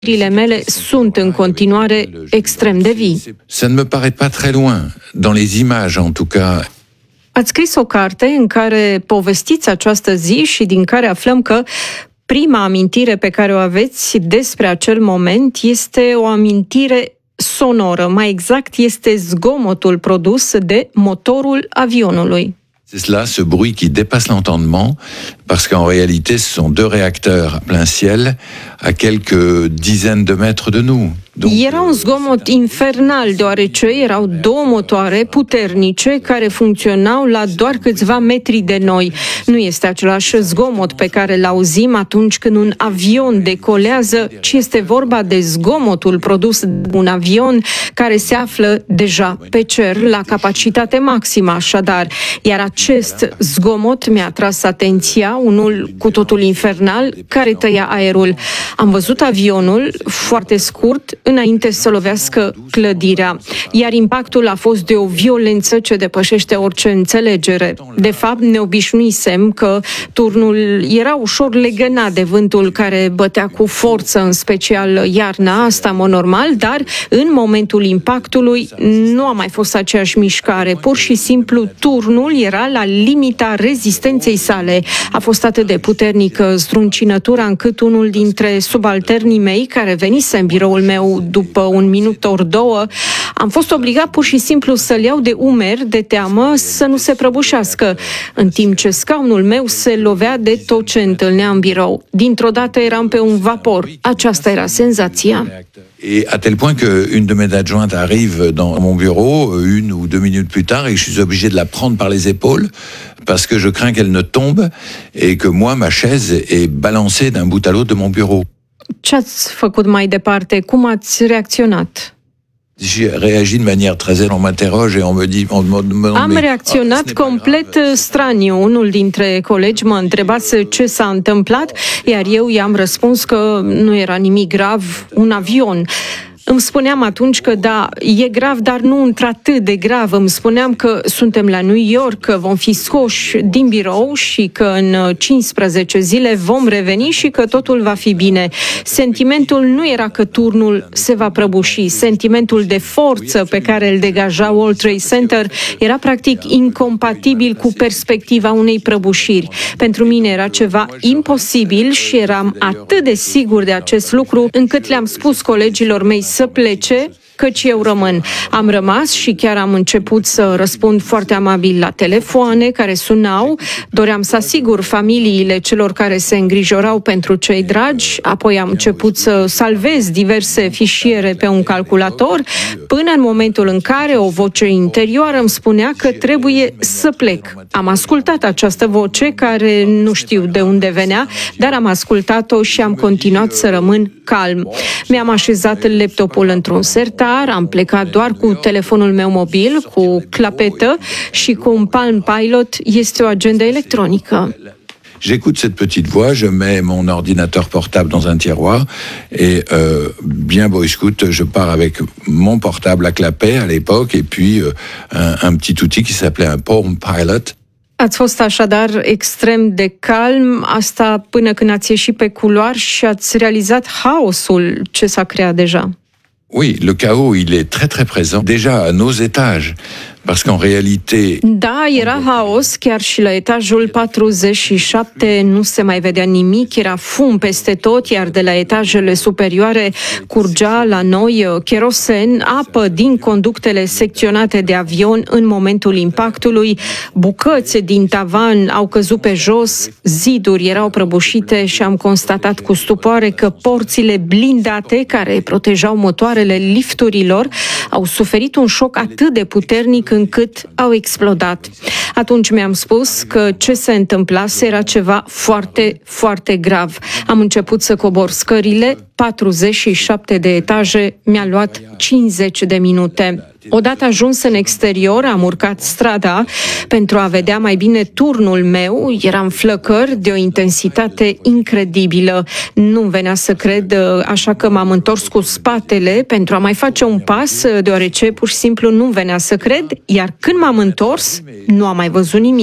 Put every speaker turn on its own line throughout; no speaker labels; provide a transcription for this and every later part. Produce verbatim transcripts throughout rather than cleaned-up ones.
Rile mele sunt în continuare extrem de vii.
Ça ne me paraît pas très loin, dans les images en tout cas.
Ați scris o carte în care povestiți această zi și din care aflăm că prima amintire pe care o aveți despre acel moment este o amintire sonoră, mai exact este zgomotul produs de motorul avionului.
C'est cela, ce bruit qui dépasse l'entendement, parce qu'en réalité, ce sont deux réacteurs à plein ciel, à quelques dizaines de mètres de nous. Donc,
era un zgomot infernal, deoarece erau două motoare puternice care funcționau la doar câțiva metri de noi. Nu este același zgomot pe care îl auzim atunci când un avion decolează, ci este vorba de zgomotul produs de un avion care se află deja pe cer, la capacitate maximă, așadar. Iar acest zgomot mi-a atras atenția, unul cu totul infernal, care tăia aerul. Am văzut avionul foarte scurt înainte să lovească clădirea, iar impactul a fost de o violență ce depășește orice înțelegere. De fapt, ne obișnuisem că turnul era ușor legănat de vântul care bătea cu forță, în special iarna, asta în mod normal, dar în momentul impactului nu a mai fost aceeași mișcare. Pur și simplu, turnul era la limita rezistenței sale. A fost atât de puternică zdruncinătura încât unul dintre subalternii mei, care venise în biroul meu după un minut ori două, am fost obligat pur și simplu să-l iau de umeri de teamă să nu se prăbușească, în timp ce scaunul meu se lovea de tot ce întâlnea în birou. Dintr-o dată eram pe un vapor. Aceasta era senzația.
Et à tel point qu'une de mes adjointes arrive dans mon bureau une ou deux minutes plus tard et je suis obligé de la prendre par les épaules parce que je crains qu'elle ne tombe et que moi, ma chaise est balancée d'un bout à l'autre de mon bureau.
Ce ați făcut mai departe? Cum ați reacționat?
J'ai réagi de manière très zen, on m'interroge et on me dit... On me demande,
Am reacționat complet straniu. Unul dintre colegi mă întreba ce s-a întâmplat, iar eu i-am răspuns că nu era nimic grav, un avion. Îmi spuneam atunci că da, e grav, dar nu într-atât de grav. Îmi spuneam că suntem la New York, că vom fi scoși din birou și că în cincisprezece zile vom reveni și că totul va fi bine. Sentimentul nu era că turnul se va prăbuși. Sentimentul de forță pe care îl degaja World Trade Center era practic incompatibil cu perspectiva unei prăbușiri. Pentru mine era ceva imposibil și eram atât de sigur de acest lucru încât le-am spus colegilor mei să plece, căci eu rămân. Am rămas și chiar am început să răspund foarte amabil la telefoane care sunau. Doream să asigur familiile celor care se îngrijorau pentru cei dragi, apoi am început să salvez diverse fișiere pe un calculator, până în momentul în care o voce interioară îmi spunea că trebuie să plec. Am ascultat această voce, care nu știu de unde venea, dar am ascultat-o și am continuat să rămân calm. Mi-am așezat laptopul într-un sertar, am plecat doar cu telefonul meu mobil, cu clapetă și cu un Palm Pilot, este o agendă electronică.
J'écoute cette petite voix, je mets mon ordinateur portable dans un tiroir et euh, bien beau scout, je pars avec mon portable à clapet à l'époque et puis euh, un, un petit outil qui s'appelait un Palm Pilot.
Ați fost așadar extrem de calm, asta până când ați ieșit pe culoar și ați realizat haosul ce s-a creat deja.
Oui, le chaos, il est très très présent déjà à nos étages. Parce qu'en réalité...
Da, era haos, chiar și la etajul patruzeci și șapte nu se mai vedea nimic, era fum peste tot, iar de la etajele superioare curgea la noi kerosen, apă din conductele secționate de avion în momentul impactului, bucăți din tavan au căzut pe jos, ziduri erau prăbușite și am constatat cu stupoare că porțile blindate care protejau motoarele lifturilor au suferit un șoc atât de puternic încât au explodat. Atunci mi-am spus că ce se întâmplase era ceva foarte, foarte grav. Am început să cobor scările, patruzeci și șapte de etaje, mi-a luat cincizeci de minute. Odată ajuns în exterior, am urcat strada pentru a vedea mai bine turnul meu. Eram flăcări de o intensitate incredibilă. Nu-mi venea să cred, așa că m-am întors cu spatele pentru a mai face un pas, deoarece pur și simplu nu venea să cred, iar când m-am întors, nu am mai văzut nimic.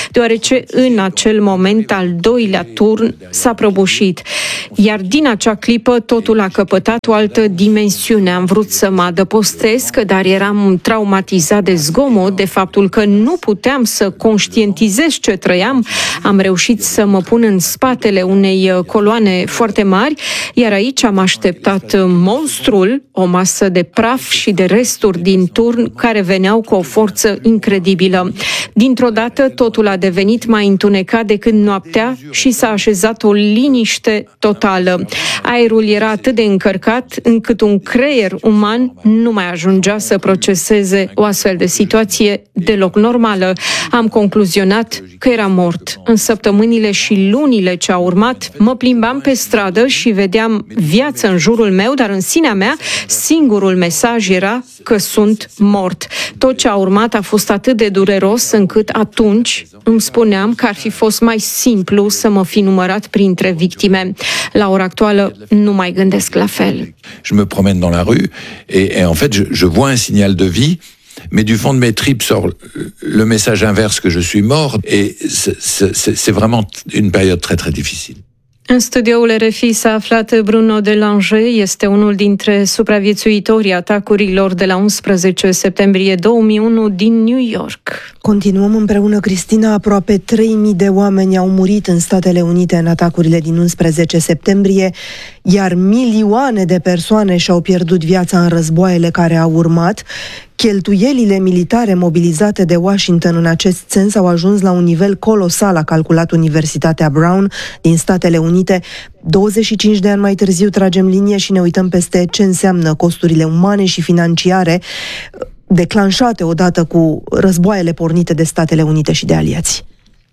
deoarece în acel moment al doilea turn s-a prăbușit. Iar din acea clipă totul a căpătat o altă dimensiune. Am vrut să mă adăpostesc, dar eram traumatizat de zgomot, de faptul că nu puteam să conștientizez ce trăiam. Am reușit să mă pun în spatele unei coloane foarte mari, iar aici am așteptat monstrul, o masă de praf și de resturi din turn care veneau cu o forță incredibilă. Dintr-o dată totul a devenit mai întunecat decât noaptea și s-a așezat o liniște totală. Aerul era atât de încărcat încât un creier uman nu mai ajungea să proceseze o astfel de situație deloc normală. Am concluzionat că era mort. În săptămânile și lunile ce au urmat, mă plimbam pe stradă și vedeam viață în jurul meu, dar în sinea mea singurul mesaj era că sunt mort. Tot ce a urmat a fost atât de dureros încât atunci îmi spuneam că ar fi fost mai simplu să mă fi numărat printre victime. La ora actuală nu mai gândesc la fel.
Je me promène dans la rue et, et en fait je, je vois un signal de vie. Mais du fond de mes tripes sort le message inverse que je suis mort et c'est, c'est, c'est vraiment une période très très difficile.
În studioul R F I s-a aflat Bruno Delanger, este unul dintre supraviețuitorii atacurilor de la unsprezece septembrie două mii unu din New York.
Continuăm împreună, Cristina. Aproape trei mii de oameni au murit în Statele Unite în atacurile din unsprezece septembrie, iar milioane de persoane și-au pierdut viața în războaiele care au urmat. Cheltuielile militare mobilizate de Washington în acest sens au ajuns la un nivel colosal, a calculat Universitatea Brown din Statele Unite. douăzeci și cinci de ani mai târziu tragem linie și ne uităm peste ce înseamnă costurile umane și financiare declanșate odată cu războaiele pornite de Statele Unite și de aliați.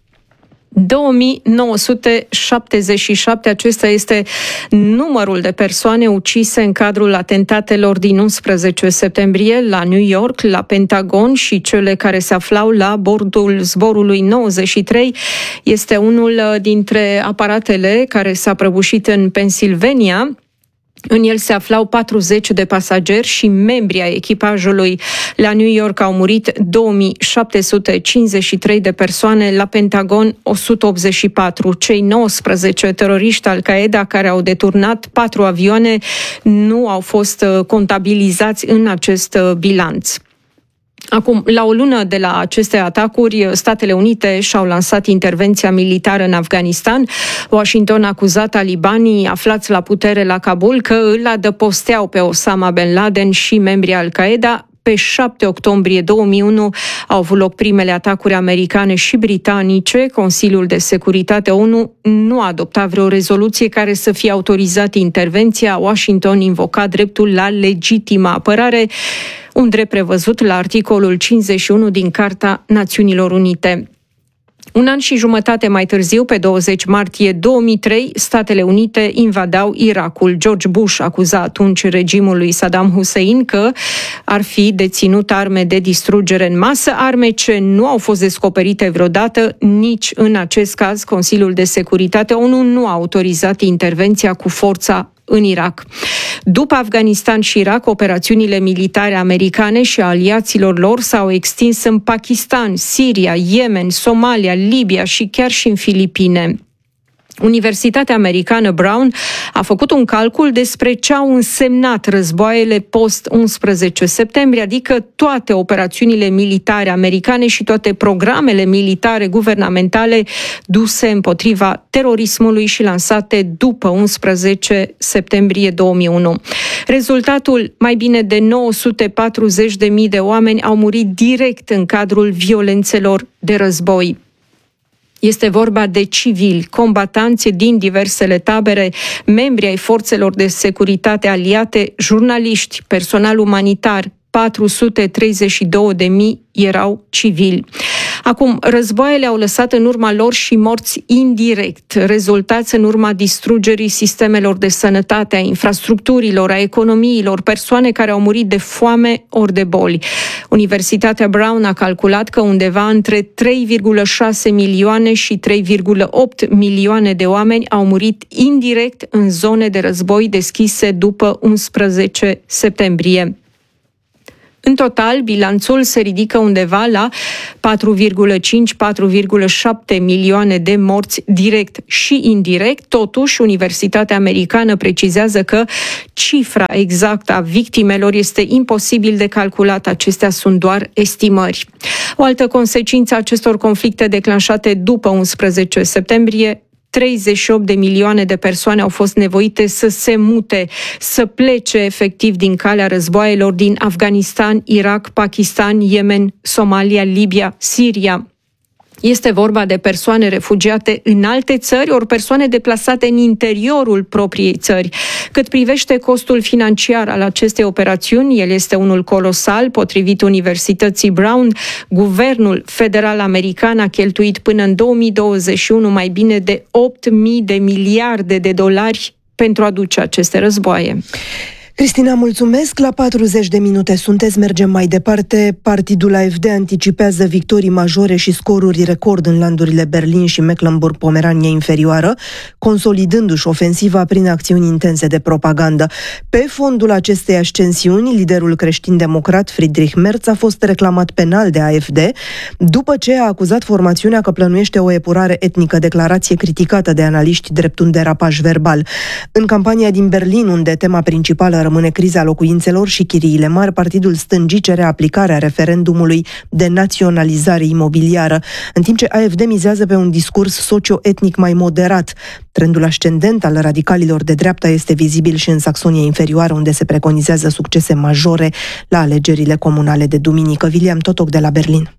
două mii nouă sute șaptezeci și șapte, acesta este numărul de persoane ucise în cadrul atentatelor din unsprezece septembrie la New York, la Pentagon și cele care se aflau la bordul zborului nouăzeci și trei. Este unul dintre aparatele care s-a prăbușit în Pennsylvania. În el se aflau patruzeci de pasageri și membri ai echipajului. La New York au murit două mii șapte sute cincizeci și trei de persoane, la Pentagon o sută optzeci și patru. Cei nouăsprezece teroriști Al-Qaeda care au deturnat patru avioane nu au fost contabilizați în acest bilanț. Acum, la o lună de la aceste atacuri, Statele Unite și-au lansat intervenția militară în Afganistan. Washington a acuzat talibanii aflați la putere la Kabul că îl adăposteau pe Osama Bin Laden și membrii Al-Qaeda. Pe șapte octombrie două mii unu au avut loc primele atacuri americane și britanice. Consiliul de Securitate O N U nu a adoptat vreo rezoluție care să fie autorizat intervenția. Washington invoca dreptul la legitimă apărare, un drept prevăzut la articolul cincizeci și unu din Carta Națiunilor Unite. Un an și jumătate mai târziu, pe douăzeci martie două mii trei, Statele Unite invadau Irakul. George Bush acuza atunci regimul lui Saddam Hussein că ar fi deținut arme de distrugere în masă, arme ce nu au fost descoperite vreodată. Nici în acest caz, Consiliul de Securitate O N U nu a autorizat intervenția cu forța în Irak. După Afganistan și Irak, operațiunile militare americane și aliaților lor s-au extins în Pakistan, Siria, Yemen, Somalia, Libia și chiar și în Filipine. Universitatea americană Brown a făcut un calcul despre ce au însemnat războaiele post-unsprezece septembrie, adică toate operațiunile militare americane și toate programele militare guvernamentale duse împotriva terorismului și lansate după unsprezece septembrie două mii unu. Rezultatul, mai bine de nouă sute patruzeci de mii de oameni au murit direct în cadrul violențelor de război. Este vorba de civili, combatanți din diversele tabere, membri ai forțelor de securitate aliate, jurnaliști, personal umanitar. patru sute treizeci și două de mii erau civili. Acum, războaiele au lăsat în urma lor și morți indirect, rezultați în urma distrugerii sistemelor de sănătate, a infrastructurilor, a economiilor, persoane care au murit de foame ori de boli. Universitatea Brown a calculat că undeva între trei virgulă șase milioane și trei virgulă opt milioane de oameni au murit indirect în zone de război deschise după unsprezece septembrie. În total, bilanțul se ridică undeva la patru virgulă cinci - patru virgulă șapte milioane de morți direct și indirect. Totuși, Universitatea Americană precizează că cifra exactă a victimelor este imposibil de calculat. Acestea sunt doar estimări. O altă consecință a acestor conflicte declanșate după unsprezece septembrie, treizeci și opt de milioane de persoane au fost nevoite să se mute, să plece efectiv din calea războaielor din Afganistan, Irak, Pakistan, Yemen, Somalia, Libia, Siria. Este vorba de persoane refugiate în alte țări, ori persoane deplasate în interiorul propriei țări. Cât privește costul financiar al acestei operațiuni, el este unul colosal. Potrivit Universității Brown, guvernul federal american a cheltuit până în două mii douăzeci și unu mai bine de opt mii de miliarde de dolari pentru a duce aceste războaie.
Cristina, mulțumesc. La patruzeci de minute sunteți, mergem mai departe. Partidul A F D anticipează victorii majore și scoruri record în landurile Berlin și Mecklenburg-Pomerania inferioară, consolidându-și ofensiva prin acțiuni intense de propagandă. Pe fondul acestei ascensiuni, liderul creștin-democrat Friedrich Merz a fost reclamat penal de A F D după ce a acuzat formațiunea că plănuiește o epurare etnică, declarație criticată de analiști drept un derapaj verbal. În campania din Berlin, unde tema principală rămâne criza locuințelor și chiriile mari, partidul stângii cere aplicarea referendumului de naționalizare imobiliară, în timp ce A F D mizează pe un discurs socio-etnic mai moderat. Trendul ascendent al radicalilor de dreapta este vizibil și în Saxonia inferioară, unde se preconizează succese majore la alegerile comunale de duminică. William Totoc de la Berlin.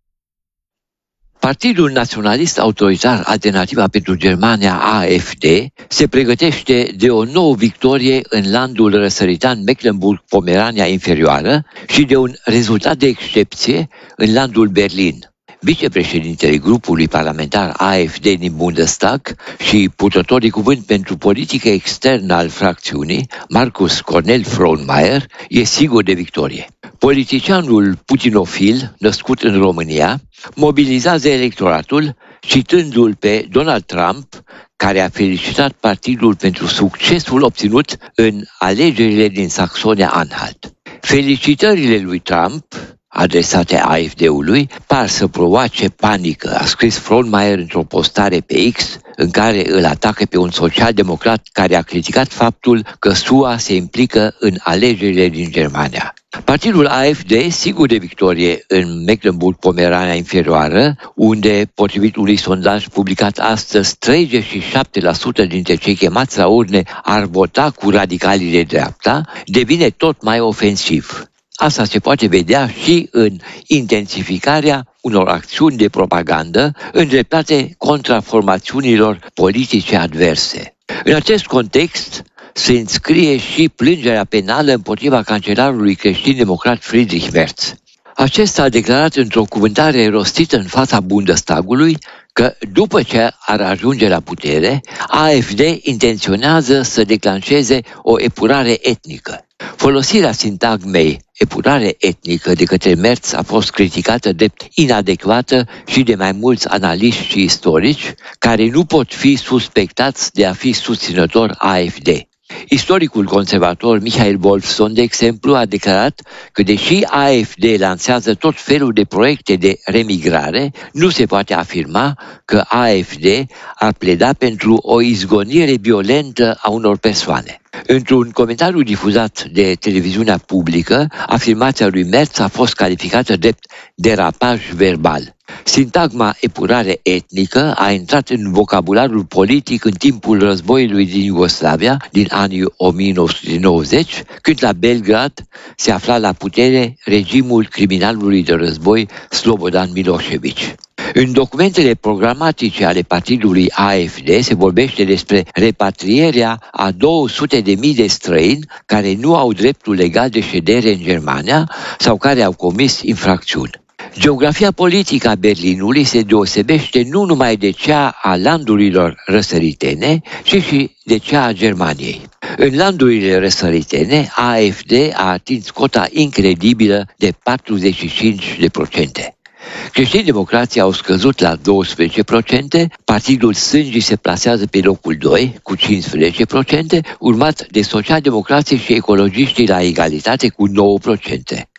Partidul naționalist autoritar Alternativa pentru Germania A F D se pregătește de o nouă victorie în landul răsăritan Mecklenburg-Pomerania inferioară și de un rezultat de excepție în landul Berlin. Vicepreședintele grupului parlamentar A F D din Bundestag și purtător de cuvânt pentru politică externă al fracțiunii, Markus Cornel Frohnmayer, e sigur de victorie. Politicianul putinofil, născut în România, mobilizează electoratul citându-l pe Donald Trump, care a felicitat partidul pentru succesul obținut în alegerile din Saxonia-Anhalt. Felicitările lui Trump adresate A F D-ului par să provoace panică, a scris Frohnmayer într-o postare pe X în care îl atacă pe un social-democrat care a criticat faptul că S U A se implică în alegerile din Germania. Partidul A F D, sigur de victorie în Mecklenburg-Pomerania inferioară, unde, potrivit unui sondaj publicat astăzi, treizeci și șapte la sută dintre cei chemați la urne ar vota cu radicalii de dreapta, devine tot mai ofensiv. Asta se poate vedea și în intensificarea unor acțiuni de propagandă îndreptate contra formațiunilor politice adverse. În acest context se înscrie și plângerea penală împotriva cancelarului creștin-democrat Friedrich Merz. Acesta a declarat într-o cuvântare rostită în fața Bundestagului că după ce ar ajunge la putere, A F D intenționează să declanșeze o epurare etnică. Folosirea sintagmei epurare etnică de către Merz a fost criticată drept inadecvată și de mai mulți analiști și istorici care nu pot fi suspectați de a fi susținători A F D. Istoricul conservator Michael Wolfson, de exemplu, a declarat că deși A F D lansează tot felul de proiecte de remigrare, nu se poate afirma că A F D ar pleda pentru o izgonire violentă a unor persoane. Într-un comentariu difuzat de televiziunea publică, afirmația lui Merz a fost calificată drept derapaj verbal. Sintagma epurare etnică a intrat în vocabularul politic în timpul războiului din Iugoslavia din anii o mie nouă sute nouăzeci, când la Belgrad se afla la putere regimul criminalului de război Slobodan Milosevic. În documentele programatice ale partidului A F D se vorbește despre repatrierea a două sute de mii de străini care nu au dreptul legal de ședere în Germania sau care au comis infracțiuni. Geografia politică a Berlinului se deosebește nu numai de cea a landurilor răsăritene, ci și de cea a Germaniei. În landurile răsăritene, A F D a atins cota incredibilă de patruzeci și cinci la sută. Creștini-democrații au scăzut la douăsprezece la sută, partidul stângii se plasează pe locul doi cu cincisprezece la sută, urmat de social-democrații și ecologiștii la egalitate cu nouă la sută.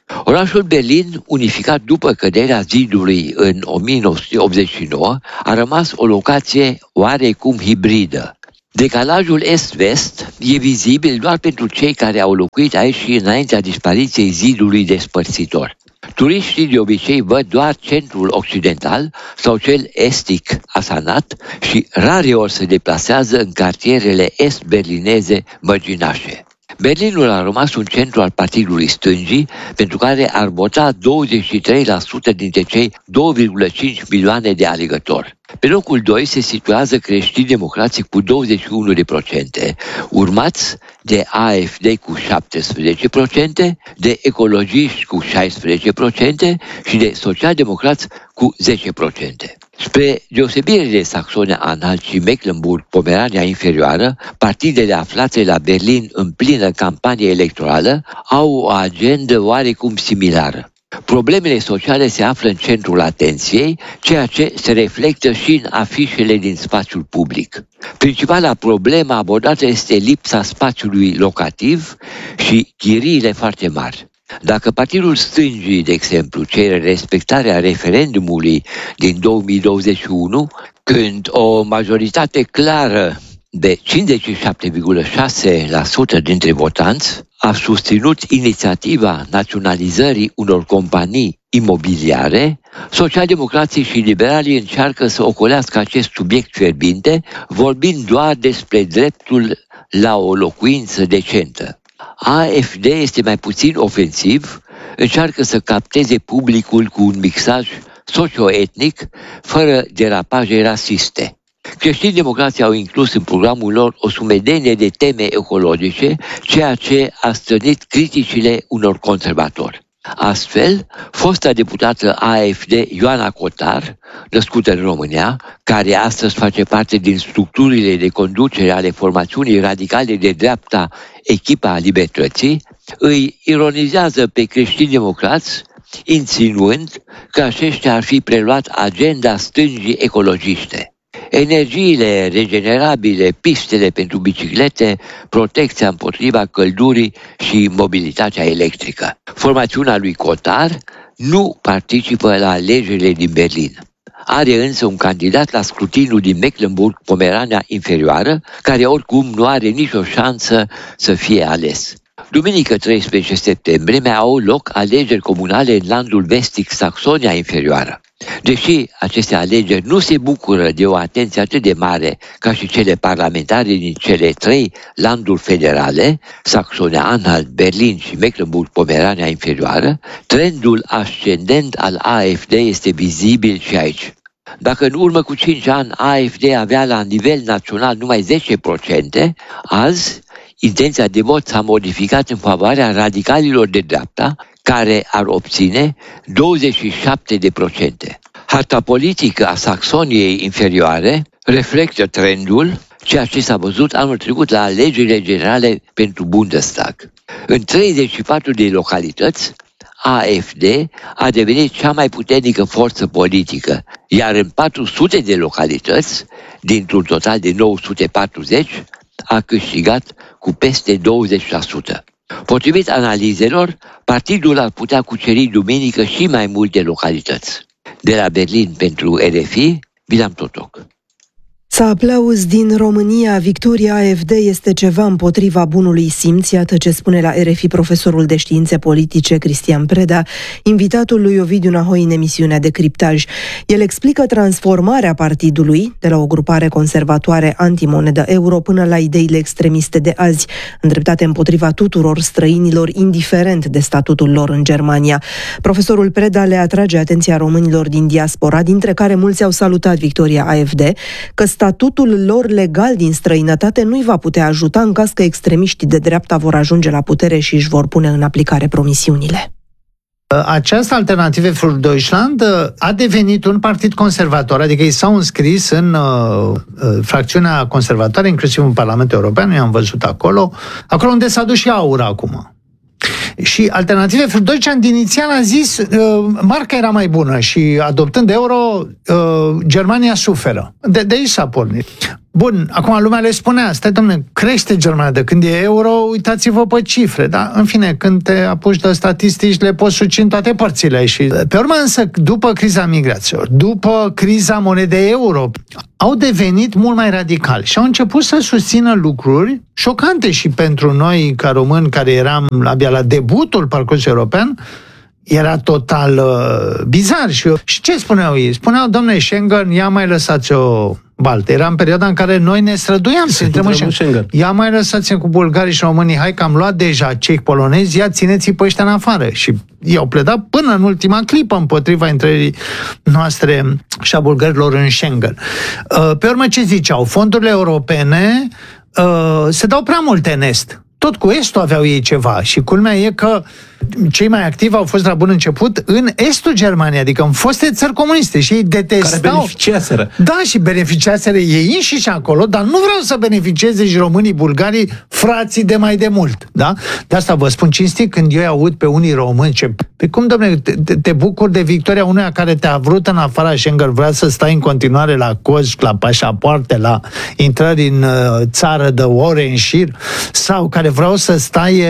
Orașul Berlin, unificat după căderea zidului în o mie nouă sute optzeci și nouă, a rămas o locație oarecum hibridă. Decalajul est-vest e vizibil doar pentru cei care au locuit aici și înaintea dispariției zidului despărțitor. Turiștii de obicei văd doar centrul occidental sau cel estic asanat și rare ori se deplasează în cartierele est-berlineze mărginașe. Berlinul a rămas un centru al partidului stângii, pentru care ar vota douăzeci și trei la sută dintre cei doi virgulă cinci milioane de alegători. Pe locul doi se situează creștini-democrații cu douăzeci și unu la sută, urmați de A F D cu șaptesprezece la sută, de ecologiști cu șaisprezece la sută și de social-democrați cu zece la sută. Spre deosebire de Saxonia-Anhalt și Mecklenburg-Pomerania Inferioară, partidele aflate la Berlin în plină campanie electorală au o agendă oarecum similară. Problemele sociale se află în centrul atenției, ceea ce se reflectă și în afișele din spațiul public. Principala problemă abordată este lipsa spațiului locativ și chiriile foarte mari. Dacă partidul stângii, de exemplu, cere respectarea referendumului din două mii douăzeci și unu, când o majoritate clară de cincizeci și șapte virgulă șase la sută dintre votanți a susținut inițiativa naționalizării unor companii imobiliare, socialdemocrații și liberalii încearcă să ocolească acest subiect fierbinte, vorbind doar despre dreptul la o locuință decentă. A F D este mai puțin ofensiv, încearcă să capteze publicul cu un mixaj socio-etnic, fără derapaje rasiste. Creștini-democrații au inclus în programul lor o sumedenie de teme ecologice, ceea ce a stârnit criticile unor conservatori. Astfel, fosta deputată A F D Ioana Cotar, născută în România, care astăzi face parte din structurile de conducere ale formațiunii radicale de dreapta Echipa Libertății, îi ironizează pe creștini-democrați, insinuând că aceștia ar fi preluat agenda stângii ecologiște. Energiile regenerabile, pistele pentru biciclete, protecția împotriva căldurii și mobilitatea electrică. Formațiunea lui Cotar nu participă la alegerile din Berlin. Are însă un candidat la scrutinul din Mecklenburg-Pomerania Inferioară, care oricum nu are nicio șansă să fie ales. Duminică treisprezece septembrie mai au loc alegeri comunale în landul vestic Saxonia Inferioară. Deși aceste alegeri nu se bucură de o atenție atât de mare ca și cele parlamentare din cele trei landuri federale, Saxonia-Anhalt, Berlin și Mecklenburg-Pomerania Inferioară, trendul ascendent al A F D este vizibil și aici. Dacă în urmă cu cinci ani A F D avea la nivel național numai zece la sută, azi intenția de vot s-a modificat în favoarea radicalilor de dreapta, care ar obține douăzeci și șapte la sută. Harta politică a Saxoniei Inferioare reflectă trendul, ceea ce s-a văzut anul trecut la alegerile generale pentru Bundestag. În treizeci și patru de localități, A F D a devenit cea mai puternică forță politică, iar în patru sute de localități, dintr-un total de nouă sute patruzeci, a câștigat cu peste douăzeci la sută. Potrivit analizelor, partidul ar putea cuceri duminică și mai multe localități. De la Berlin pentru R F I, Bilam Totoc.
Să aplauzi din România, victoria A F D este ceva împotriva bunului simț, iată ce spune la R F I profesorul de științe politice Cristian Preda, invitatul lui Ovidiu Nahoi în emisiunea Decriptaj. El explică transformarea partidului de la o grupare conservatoare antimonedă euro până la ideile extremiste de azi, îndreptate împotriva tuturor străinilor, indiferent de statutul lor în Germania. Profesorul Preda le atrage atenția românilor din diaspora, dintre care mulți au salutat victoria A F D, că statutul lor legal din străinătate nu îi va putea ajuta în caz că extremiștii de dreapta vor ajunge la putere și își vor pune în aplicare promisiunile.
Această Alternative für Deutschland a devenit un partid conservator, adică ei s-au înscris în uh, fracțiunea conservatoare, inclusiv în Parlamentul European, i-am văzut acolo, acolo unde s-a dus și Aur acum. Și Alternative für Deutschland inițial a zis uh, marca era mai bună și adoptând euro, uh, Germania suferă. De, de aici s-a pornit. Bun, acum lumea le spunea, stai dom'le, crește Germania de când e euro, uitați-vă pe cifre, dar în fine, când te apuci de statistici, le poți suci în toate părțile. Și pe urmă însă, după criza migrațiilor, după criza monedei euro, au devenit mult mai radicali și au început să susțină lucruri șocante și pentru noi, ca români, care eram abia la debutul parcursului european, era total uh, bizar. Și, și ce spuneau ei? Spuneau, dom'le, Schengen, ia mai lăsați-o baltă. Era în perioada în care noi ne străduiam să intrăm în Schengen. Schengen. Ia mai lăsați-ne cu bulgarii și românii, hai că am luat deja cehi polonezi, ia țineți-i pe ăștia în afară. Și i-au pledat până în ultima clipă împotriva intrării noastre și a bulgarilor în Schengen. Uh, pe urmă, ce ziceau? Fondurile europene uh, se dau prea multe în est. Tot cu estul aveau ei ceva și culmea e că cei mai activi au fost la bun început în estul Germaniei, adică în foste țări comuniste și ei detestau...
Care beneficiaseră.
Da, și beneficiaseră ei înșiși acolo, dar nu vreau să beneficieze și românii, bulgarii, frații de mai de mult, da? De asta vă spun cinstit, când eu aud pe unii români, ce... Pe cum, dom'le, te, te bucuri de victoria unuia care te-a vrut în afara Schengen, vrea să stai în continuare la cozi, la pașapoarte, la intrări în uh, țară de ore în șir, sau care vreau să stai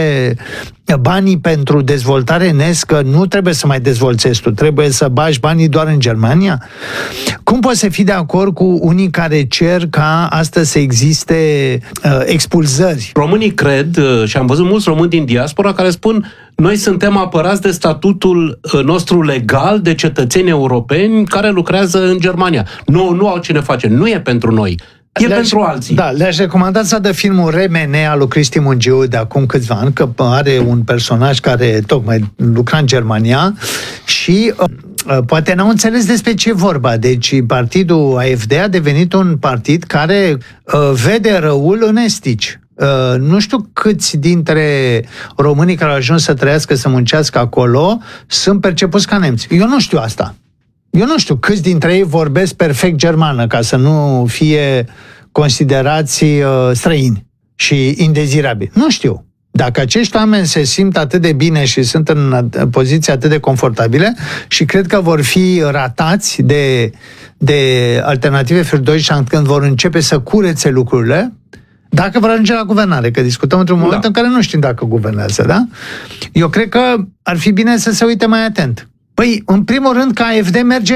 banii pentru dezvoltare în est, că nu trebuie să mai dezvolți estul, trebuie să bagi banii doar în Germania? Cum poți să fii de acord cu unii care cer ca astăzi să existe uh, expulzări?
Românii cred, uh, și am văzut mulți români din diaspora care spun, noi suntem apărați de statutul nostru legal de cetățeni europeni care lucrează în Germania. Nu, nu au ce ne face, nu e pentru noi. E le-aș, pentru alții.
Da, le-aș recomanda să dă filmul Remene al lui Cristi Mungiu de acum câțiva ani, că are un personaj care tocmai lucra în Germania și uh, poate n-au înțeles despre ce e vorba. Deci partidul A F D a devenit un partid care uh, vede răul în estici. Uh, nu știu câți dintre românii care au ajuns să trăiască, să muncească acolo, sunt percepuți ca nemți. Eu nu știu asta. Eu nu știu câți dintre ei vorbesc perfect germană, ca să nu fie considerați uh, străini și indezirabili. Nu știu. Dacă acești oameni se simt atât de bine și sunt în poziții atât de confortabile și cred că vor fi ratați de, de Alternative für Deutschland când vor începe să curețe lucrurile, dacă vor ajunge la guvernare, că discutăm într-un moment da. în care nu știm dacă guvernează, da? Eu cred că ar fi bine să se uite mai atent. Păi, în primul rând că A F D merge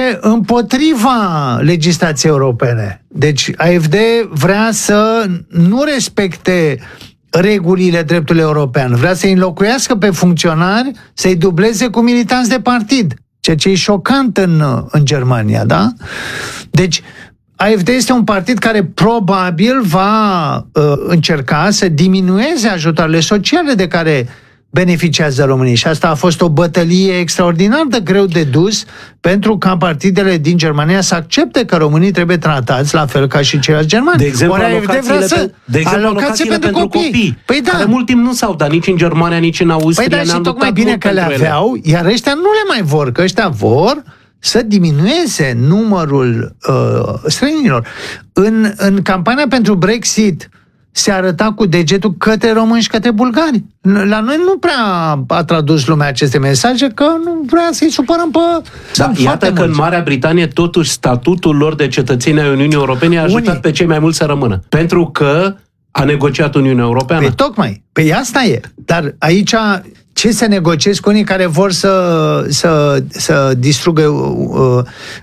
împotriva legislației europene. Deci A F D vrea să nu respecte regulile dreptului european. Vrea să-i înlocuiască pe funcționari, să-i dubleze cu militanți de partid. Ceea ce e șocant în, în Germania, da? Deci, A F D este un partid care probabil va uh, încerca să diminueze ajutoarele sociale de care beneficiază România. Și asta a fost o bătălie extraordinar de greu de dus pentru ca partidele din Germania să accepte că românii trebuie tratați la fel ca și ceilalți germani.
De exemplu,
Ori
alocațiile,
să...
pe, de exemplu, alocațiile pentru, pentru copii, copii
păi da.
care mult timp nu s-au dat nici în Germania, nici în Austria.
Păi da, și tocmai bine că le aveau, ele. Iar ăștia nu le mai vor, că ăștia vor să diminueze numărul uh, străinilor. În, în campania pentru Brexit se arăta cu degetul către români și către bulgari. La noi nu prea a tradus lumea aceste mesaje, că nu vrea să-i supărăm pe...
Da, iată că mulți. În Marea Britanie totuși statutul lor de cetățeni ai Uniunii Europene a ajutat Unii. pe cei mai mulți să rămână. Pentru că a negociat Uniunea Europeană.
Păi tocmai. Păi asta e. Dar aici ce se negociezi cu unii care vor să, să, să distrugă uh,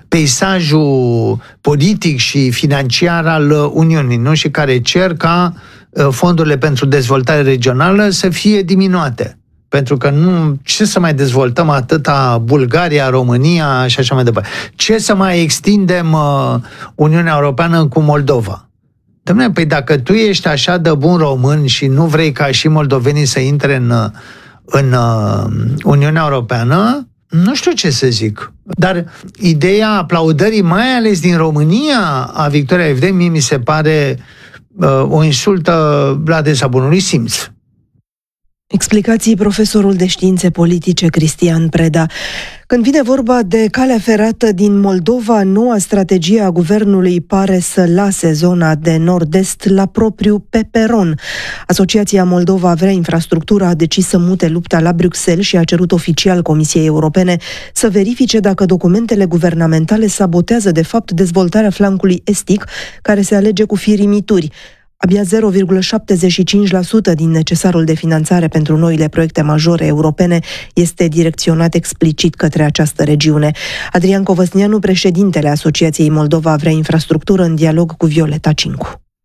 peisajul politic și financiar al Uniunii, nu? Și care cer ca uh, fondurile pentru dezvoltare regională să fie diminuate. Pentru că nu, ce să mai dezvoltăm atâta Bulgaria, România și așa mai departe? Ce să mai extindem uh, Uniunea Europeană cu Moldova? Dom'le, păi dacă tu ești așa de bun român și nu vrei ca și moldovenii să intre în, în Uniunea Europeană, nu știu ce să zic. Dar ideea aplaudării, mai ales din România, a victoriei A F D, mie mi se pare uh, o insultă la adresa bunului simț.
Explicații profesorul de științe politice Cristian Preda. Când vine vorba de calea ferată din Moldova, noua strategie a guvernului pare să lase zona de nord-est la propriu pe peron. Asociația Moldova Vrea Infrastructura a decis să mute lupta la Bruxelles și a cerut oficial Comisiei Europene să verifice dacă documentele guvernamentale sabotează de fapt dezvoltarea flancului estic, care se alege cu firimituri. Abia zero virgulă șaptezeci și cinci la sută din necesarul de finanțare pentru noile proiecte majore europene este direcționat explicit către această regiune. Adrian Covăsnianu, președintele Asociației Moldova Vrea Infrastructură, în dialog cu Violeta Cincu.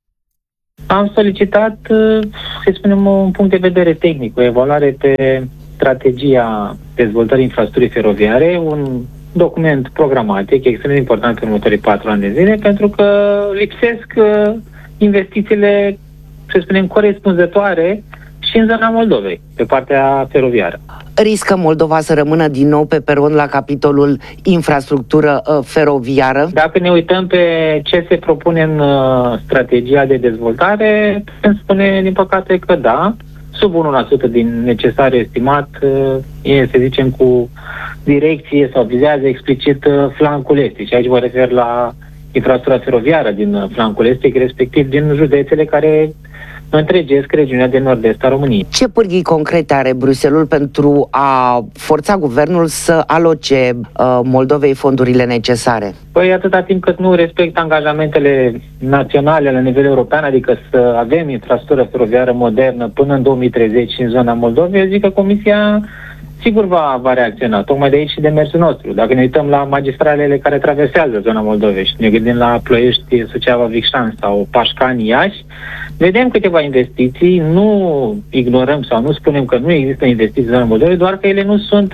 Am solicitat, să spunem, un punct de vedere tehnic, o evaluare pe strategia dezvoltării infrastructurii feroviare, un document programatic extrem de important în următorii patru ani de zile, pentru că lipsesc investițiile, să spunem, corespunzătoare și în zona Moldovei, pe partea feroviară.
Riscă Moldova să rămână din nou pe peron la capitolul infrastructură uh, feroviară?
Dacă ne uităm pe ce se propune în uh, strategia de dezvoltare, putem spune, din păcate, că da, sub unu la sută din necesarul estimat uh, e, să zicem, cu direcție sau vizează explicit uh, flancul estic. Și aici mă refer la infrastructura feroviară din flancul estic, respectiv din județele care întregesc regiunea de nord-est a României.
Ce pârghii concrete are Bruxelles pentru a forța guvernul să aloce uh, Moldovei fondurile necesare?
Păi atâta timp cât nu respectă angajamentele naționale la nivel european, adică să avem infrastructură feroviară modernă până în două mii treizeci în zona Moldovei, eu zic că Comisia sigur va, va reacționa. Tocmai de aici și demersul nostru. Dacă ne uităm la magistralele care traversează zona Moldovei și ne gândim la Ploiești, Suceava, Vicșan sau Pașcani, Iași, vedem câteva investiții, nu ignorăm sau nu spunem că nu există investiții în zona Moldovei, doar că ele nu sunt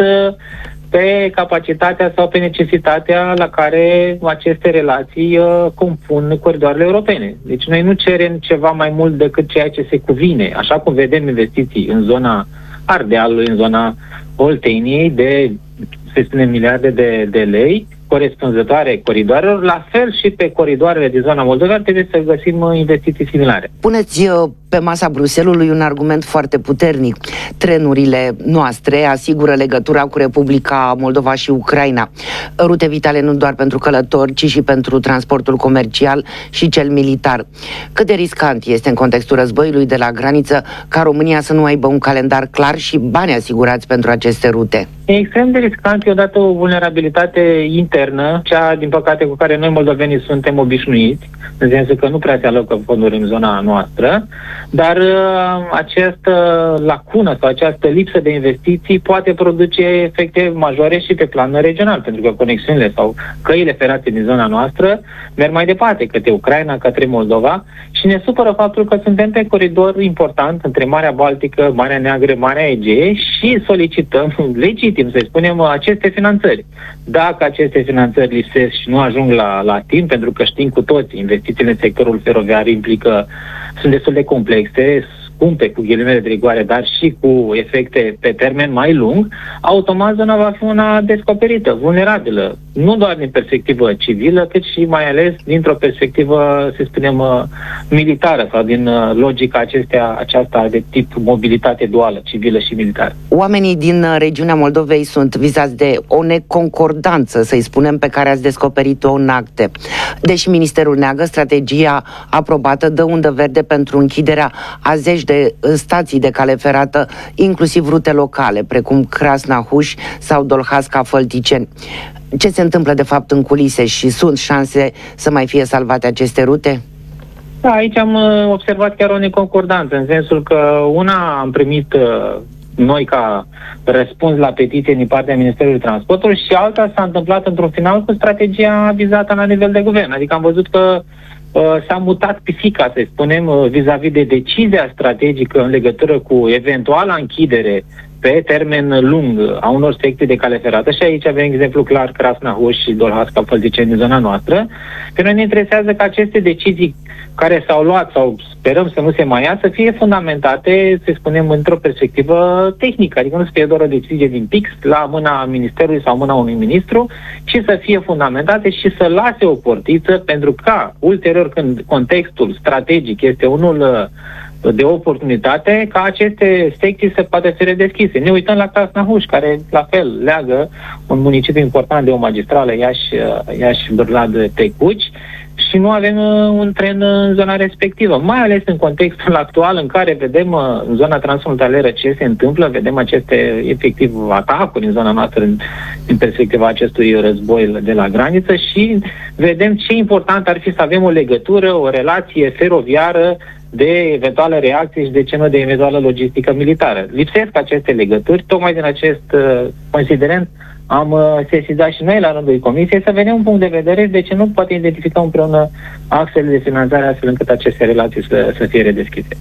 pe capacitatea sau pe necesitatea la care aceste relații uh, compun coridoarele europene. Deci noi nu cerem ceva mai mult decât ceea ce se cuvine. Așa cum vedem investiții în zona Ardealului, în zona Olteniei de, să spunem, miliarde de, de lei corespunzătoare coridoarelor, la fel și pe coridoarele din zona Moldovei ar trebui să găsim investiții similare.
Puneți pe masa Bruxellesului un argument foarte puternic. Trenurile noastre asigură legătura cu Republica Moldova și Ucraina. Rute vitale nu doar pentru călători, ci și pentru transportul comercial și cel militar. Cât de riscant este în contextul războiului de la graniță ca România să nu aibă un calendar clar și bani asigurați pentru aceste rute?
E extrem de riscant, e odată o vulnerabilitate internă, cea, din păcate, cu care noi moldovenii suntem obișnuiți, în sensul că nu prea se alocă fonduri în zona noastră, dar uh, această lacună sau această lipsă de investiții poate produce efecte majore și pe plan regional, pentru că conexiunile sau căile ferate din zona noastră merg mai departe, către Ucraina, către Moldova, și ne supără faptul că suntem pe coridor important între Marea Baltică, Marea Neagră, Marea Egee și solicităm legitim, să spunem, aceste finanțări. Dacă aceste finanțări lipsesc și nu ajung la, la timp, pentru că știm cu toți, investițiile în sectorul feroviar implică, sunt destul de complexe, scumpe cu ghilimele de rigoare, dar și cu efecte pe termen mai lung, automat zona va fi una descoperită, vulnerabilă, nu doar din perspectivă civilă, cât și mai ales dintr-o perspectivă, să spunem, militară sau din logica acestea, aceasta de tip mobilitate duală, civilă și militară.
Oamenii din regiunea Moldovei sunt vizați de o neconcordanță, să-i spunem, pe care ați descoperit-o în acte. Deși Ministerul neagă, strategia aprobată dă undă verde pentru închiderea a zeci de stații de cale ferată, inclusiv rute locale, precum Crasnahuș sau Dolhasca-Fălticeni. Ce se întâmplă de fapt în culise și sunt șanse să mai fie salvate aceste rute?
Da, aici am observat chiar o neconcordanță, în sensul că una am primit noi ca răspuns la petiție din partea Ministerului Transportului și alta s-a întâmplat într-un final cu strategia vizată la nivel de guvern. Adică am văzut că uh, s-a mutat pisica, să spunem, uh, vis-a-vis de decizia strategică în legătură cu eventuala închidere pe termen lung a unor secții de cale ferată, și aici avem exemplu clar Crasnahuș și Dolhasca-Fălticeni din zona noastră. Pe noi ne interesează că aceste decizii care s-au luat sau sperăm să nu se mai ia, să fie fundamentate, să spunem, într-o perspectivă tehnică, adică nu să fie doar o decizie din pix la mâna Ministerului sau mâna unui ministru, ci să fie fundamentate și să lase o portiță pentru ca, ulterior, când contextul strategic este unul de oportunitate ca aceste secții să poată fi redeschise. Ne uităm la Crasnahuș, care la fel leagă un municipiu important de o magistrală Iași, Iași Bârlad-Tecuci, și nu avem un tren în zona respectivă, mai ales în contextul actual în care vedem în zona transfrontalieră ce se întâmplă, vedem aceste efectiv atacuri în zona noastră în, în perspectiva acestui război de la graniță și vedem ce important ar fi să avem o legătură, o relație feroviară de eventuale reacții și de ce nu de eventuală logistică militară. Lipsesc aceste legături, tocmai din acest uh, considerent am uh, sesizat și noi la rândul Comisiei să vedem un punct de vedere de ce nu poate identifica împreună axele de finanțare astfel încât aceste relații să, să fie redeschise.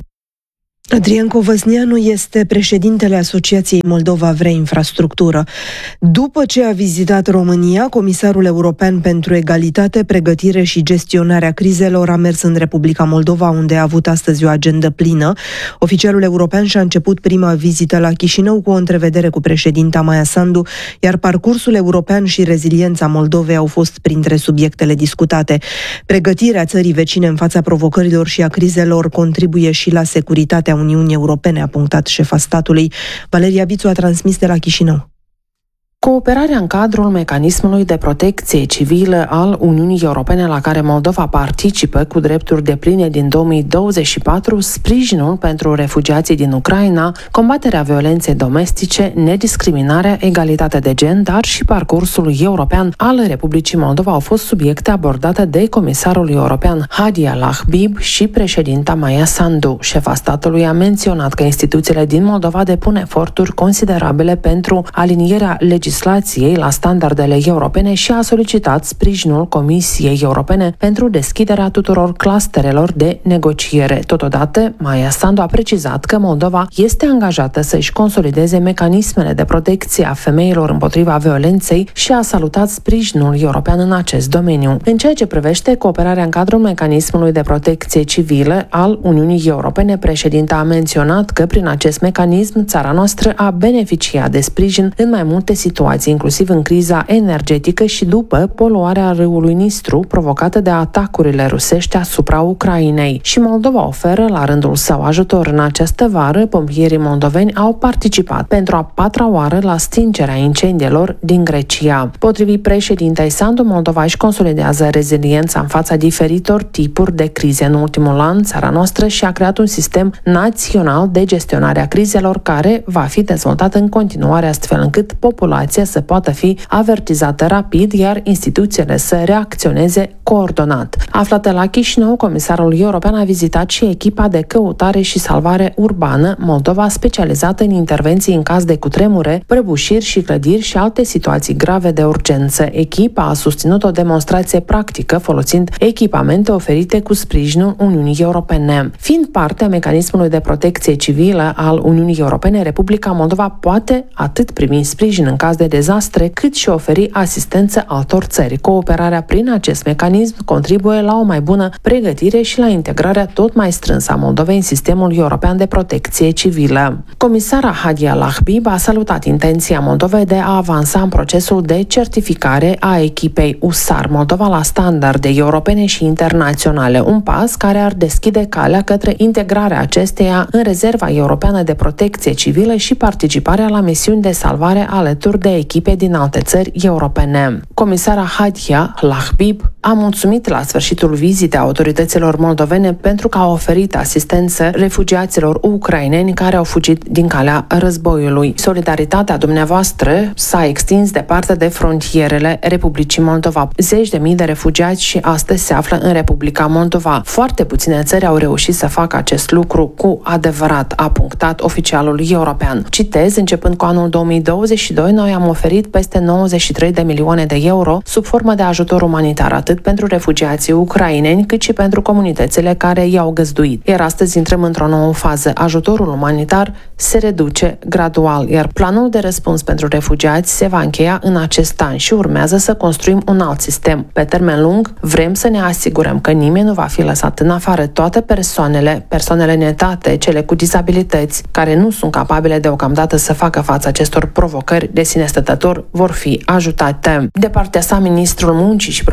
Adrian Covăsnianu este președintele Asociației Moldova Vrea Infrastructură. După ce a vizitat România, Comisarul European pentru Egalitate, Pregătire și Gestionarea Crizelor a mers în Republica Moldova, unde a avut astăzi o agendă plină. Oficialul european și-a început prima vizită la Chișinău cu o întrevedere cu președinta Maia Sandu, iar parcursul european și reziliența Moldovei au fost printre subiectele discutate. Pregătirea țării vecine în fața provocărilor și a crizelor contribuie și la securitatea Uniunii Europene, a punctat șefa statului. Valeria Vițu a transmis de la Chișinău.
Cooperarea în cadrul mecanismului de protecție civilă al Uniunii Europene la care Moldova participă cu drepturi depline din două mii douăzeci și patru, sprijinul pentru refugiații din Ucraina, combaterea violenței domestice, nediscriminarea, egalitatea de gen, dar și parcursul european al Republicii Moldova au fost subiecte abordate de comisarul european Hadi Al-Lahbib și președinta Maia Sandu. Șefa statului a menționat că instituțiile din Moldova depun eforturi considerabile pentru alinierea legislației legislației la standardele europene și a solicitat sprijinul Comisiei Europene pentru deschiderea tuturor clusterelor de negociere. Totodată, Maia Sandu a precizat că Moldova este angajată să-și consolideze mecanismele de protecție a femeilor împotriva violenței și a salutat sprijinul european în acest domeniu. În ceea ce privește cooperarea în cadrul mecanismului de protecție civilă al Uniunii Europene, președinta a menționat că prin acest mecanism țara noastră a beneficiat de sprijin în mai multe situații, inclusiv în criza energetică și după poluarea râului Nistru provocată de atacurile rusești asupra Ucrainei. Și Moldova oferă la rândul său ajutor. În această vară, pompierii moldoveni au participat pentru a patra oară la stingerea incendiilor din Grecia. Potrivit președintei Sandu, Moldova își consolidează reziliența în fața diferitor tipuri de crize. În ultimul an, țara noastră și-a creat un sistem național de gestionare a crizelor care va fi dezvoltat în continuare astfel încât populația să poată fi avertizată rapid, iar instituțiile să reacționeze coordonat. Aflată la Chișinău, comisarul european a vizitat și echipa de căutare și salvare urbană Moldova, specializată în intervenții în caz de cutremure, prăbușiri și clădiri și alte situații grave de urgență. Echipa a susținut o demonstrație practică folosind echipamente oferite cu sprijinul Uniunii Europene. Fiind parte a mecanismului de protecție civilă al Uniunii Europene, Republica Moldova poate atât primi sprijin în caz de dezastre, cât și oferi asistență altor țări. Cooperarea prin acest mecanism contribuie la o mai bună pregătire și la integrarea tot mai strânsă a Moldovei în sistemul european de protecție civilă. Comisara Hadi Al-Lahbib a salutat intenția Moldovei de a avansa în procesul de certificare a echipei U S A R Moldova la standarde europene și internaționale, un pas care ar deschide calea către integrarea acesteia în rezerva europeană de protecție civilă și participarea la misiuni de salvare alături de echipe din alte țări europene. Comisara Hadia Lahbib a mulțumit la sfârșitul vizitei autorităților moldovene pentru că au oferit asistență refugiaților ucraineni care au fugit din calea războiului. Solidaritatea dumneavoastră s-a extins departe de frontierele Republicii Moldova. Zeci de mii de refugiați și astăzi se află în Republica Moldova. Foarte puține țări au reușit să facă acest lucru cu adevărat, a punctat oficialul european. Citez, începând cu anul două mii douăzeci și doi, noi am oferit peste nouăzeci și trei de milioane de euro sub formă de ajutor umanitar, atât pentru refugiații ucraineni, cât și pentru comunitățile care i-au găzduit. Iar astăzi intrăm într-o nouă fază. Ajutorul umanitar se reduce gradual, iar planul de răspuns pentru refugiați se va încheia în acest an și urmează să construim un alt sistem. Pe termen lung, vrem să ne asigurăm că nimeni nu va fi lăsat în afară. Toate persoanele, persoanele netate, cele cu dizabilități, care nu sunt capabile deocamdată să facă față acestor provocări de sine stătător, vor fi ajutate. De partea sa, ministrul Muncii și Protecției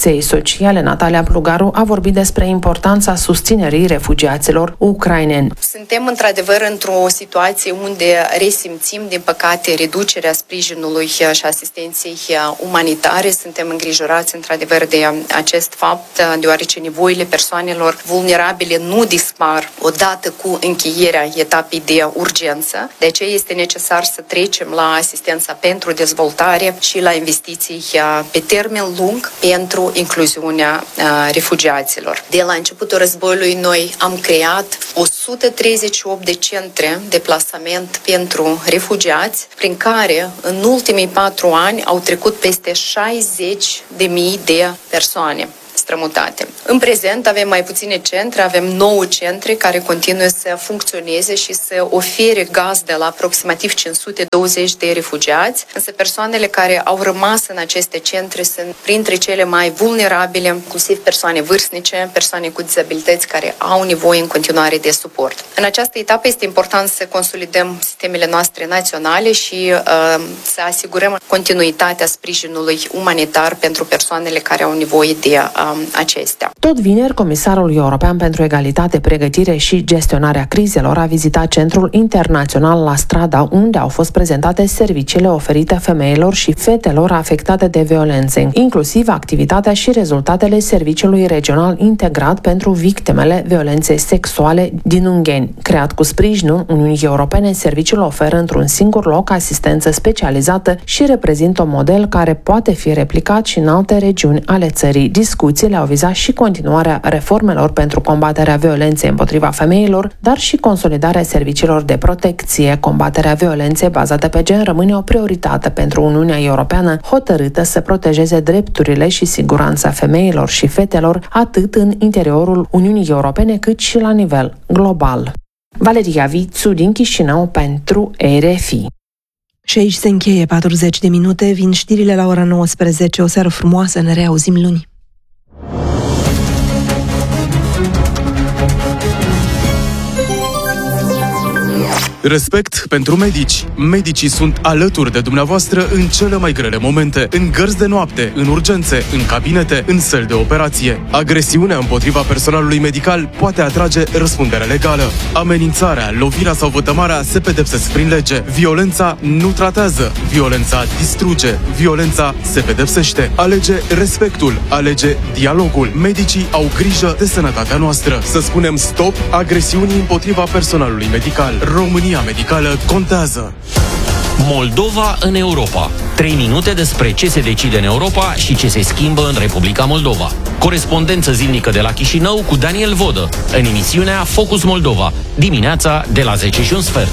protecției sociale, Natalia Plugaru, a vorbit despre importanța susținerii refugiaților ucraineni.
Suntem într-adevăr într-o situație unde resimțim, din păcate, reducerea sprijinului și asistenței umanitare. Suntem îngrijorați într-adevăr de acest fapt, deoarece nevoile persoanelor vulnerabile nu dispar odată cu încheierea etapei de urgență. De aceea este necesar să trecem la asistența pentru dezvoltare și la investiții pe termen lung pentru incluziunea refugiaților. De la începutul războiului noi am creat o sută treizeci și opt de centre de plasament pentru refugiați, prin care în ultimii patru ani au trecut peste șaizeci de mii de persoane strămutate. În prezent avem mai puține centre, avem nouă centre care continuă să funcționeze și să ofere gazdă la aproximativ cinci sute douăzeci de refugiați, însă persoanele care au rămas în aceste centre sunt printre cele mai vulnerabile, inclusiv persoane vârstnice, persoane cu dizabilități care au nevoie în continuare de suport. În această etapă este important să consolidăm sistemele noastre naționale și uh, să asigurăm continuitatea sprijinului umanitar pentru persoanele care au nevoie de uh, acestea.
Tot vineri, Comisarul European pentru Egalitate, Pregătire și Gestionarea Crizelor a vizitat Centrul Internațional La Strada, unde au fost prezentate serviciile oferite femeilor și fetelor afectate de violențe, inclusiv activitatea și rezultatele Serviciului Regional Integrat pentru Victimele Violenței Sexuale din Ungheni. Creat cu sprijinul Uniunii Europene, serviciul oferă într-un singur loc asistență specializată și reprezintă un model care poate fi replicat și în alte regiuni ale țării. Discuțiile au vizat și continuarea reformelor pentru combaterea violenței împotriva femeilor, dar și consolidarea serviciilor de protecție. Combaterea violenței bazate pe gen rămâne o prioritate pentru Uniunea Europeană, hotărâtă să protejeze drepturile și siguranța femeilor și fetelor, atât în interiorul Uniunii Europene, cât și la nivel global. Valeria Vițu din Chișinău pentru R F I.
Și aici se încheie patruzeci de minute, vin știrile la ora nouăsprezece. O seară frumoasă, ne reauzim luni.
Respect pentru medici. Medicii sunt alături de dumneavoastră în cele mai grele momente, în gărzi de noapte, în urgențe, în cabinete, în săli de operație. Agresiunea împotriva personalului medical poate atrage răspundere legală. Amenințarea, lovirea sau vătămarea se pedepsesc prin lege. Violența nu tratează. Violența distruge. Violența se pedepsește. Alege respectul. Alege dialogul. Medicii au grijă de sănătatea noastră. Să spunem stop agresiunii împotriva personalului medical. România medicală contează.
Moldova în Europa. Trei minute despre ce se decide în Europa și ce se schimbă în Republica Moldova. Corespondență zilnică de la Chișinău cu Daniel Vodă, în emisiunea Focus Moldova, dimineața de la zece și un sfert.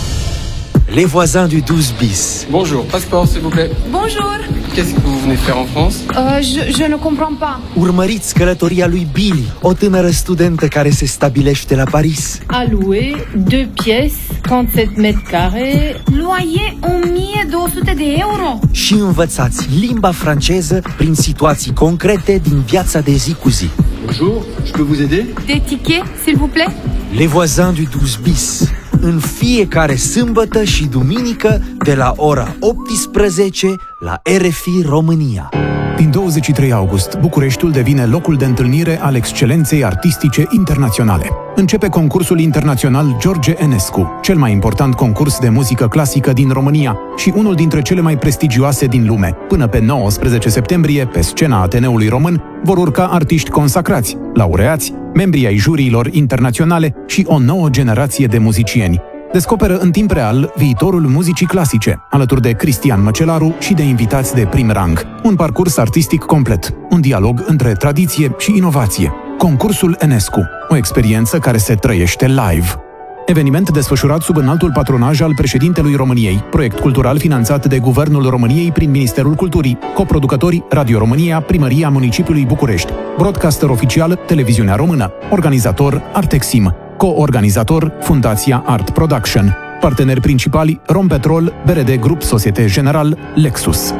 Les voisins du douze bis.
Bonjour, passeport s'il vous plaît.
Bonjour.
Qu'est-ce que vous venez faire en France?
Euh, je, je ne comprends pas.
Urmăriți călătoria lui Billy, o tânără studentă care se stabilește la Paris.
A louer, deux pièces, trente-sept mètres carrés.
Loyer o mie două sute de euro.
Și învățați limba franceză prin situații concrete din viața de zi cu zi.
Bonjour, je peux vous aider?
Des tickets, s'il vous plaît?
Les voisins du douze bis. În fiecare sâmbătă și duminică de la ora optsprezece la R F I România.
Din douăzeci și trei august, Bucureștiul devine locul de întâlnire al excelenței artistice internaționale. Începe concursul internațional George Enescu, cel mai important concurs de muzică clasică din România și unul dintre cele mai prestigioase din lume. Până pe nouăsprezece septembrie, pe scena Ateneului Român, vor urca artiști consacrați, laureați, membrii ai juriilor internaționale și o nouă generație de muzicieni. Descoperă în timp real viitorul muzicii clasice, alături de Cristian Măcelaru și de invitați de prim rang. Un parcurs artistic complet, un dialog între tradiție și inovație. Concursul Enescu, o experiență care se trăiește live. Eveniment desfășurat sub înaltul patronaj al președintelui României, proiect cultural finanțat de Guvernul României prin Ministerul Culturii, coproducători Radio România, Primăria Municipiului București, broadcaster oficial Televiziunea Română, organizator Artexim, co-organizator Fundația Art Production, parteneri principali Rompetrol, B R D Grup Societe General, Lexus.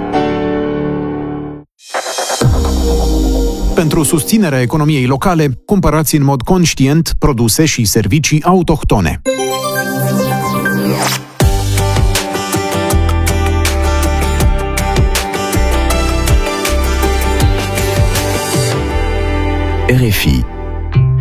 Pentru susținerea economiei locale, cumpărați în mod conștient produse și servicii autohtone.
R F I.